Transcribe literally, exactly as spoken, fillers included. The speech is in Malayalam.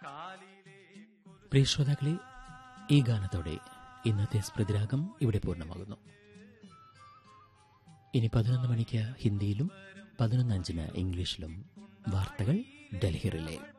പ്രിയ ശ്രോതാക്കളെ, ഈ ഗാനത്തോടെ ഇന്നത്തെ സ്മൃതിരാഗം ഇവിടെ പൂർണ്ണമാകുന്നു. ഇനി പതിനൊന്ന് മണിക്ക് ഹിന്ദിയിലും പതിനൊന്ന് അഞ്ചിന് ഇംഗ്ലീഷിലും വാർത്തകൾ ഡൽഹി റിലേ.